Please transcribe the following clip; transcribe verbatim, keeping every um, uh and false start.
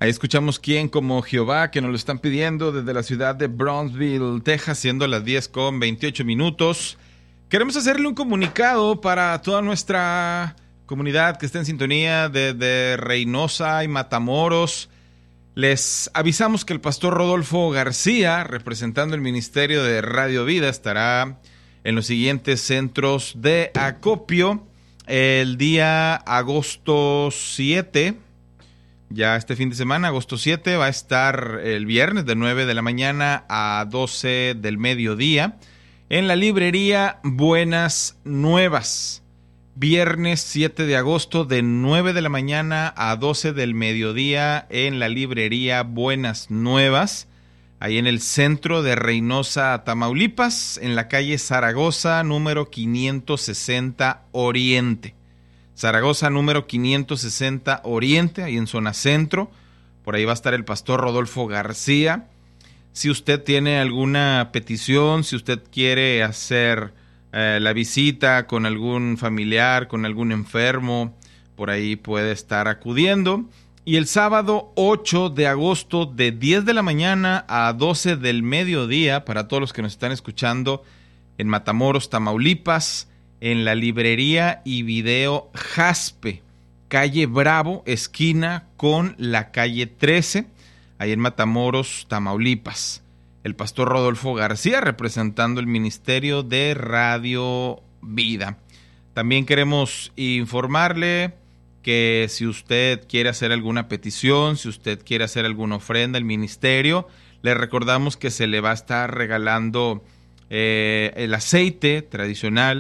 Ahí escuchamos quién como Jehová, que nos lo están pidiendo desde la ciudad de Brownsville, Texas, siendo las diez con veintiocho minutos. Queremos hacerle un comunicado para toda nuestra comunidad que está en sintonía desde Reynosa y Matamoros. Les avisamos que el pastor Rodolfo García, representando el Ministerio de Radio Vida, estará en los siguientes centros de acopio el día agosto siete. Ya este fin de semana, agosto siete, va a estar el viernes de nueve de la mañana a doce del mediodía en la librería Buenas Nuevas. Viernes siete de agosto de nueve de la mañana a doce del mediodía en la librería Buenas Nuevas, ahí en el centro de Reynosa, Tamaulipas, en la calle Zaragoza, número quinientos sesenta Oriente. Zaragoza, número quinientos sesenta Oriente, ahí en zona centro. Por ahí va a estar el pastor Rodolfo García. Si usted tiene alguna petición, si usted quiere hacer eh, la visita con algún familiar, con algún enfermo, por ahí puede estar acudiendo. Y el sábado ocho de agosto de diez de la mañana a doce del mediodía, para todos los que nos están escuchando en Matamoros, Tamaulipas, en la librería y video Jaspe, calle Bravo, esquina con la calle trece, ahí en Matamoros, Tamaulipas. El pastor Rodolfo García, representando el Ministerio de Radio Vida. También queremos informarle que si usted quiere hacer alguna petición, si usted quiere hacer alguna ofrenda al ministerio, le recordamos que se le va a estar regalando eh, el aceite tradicional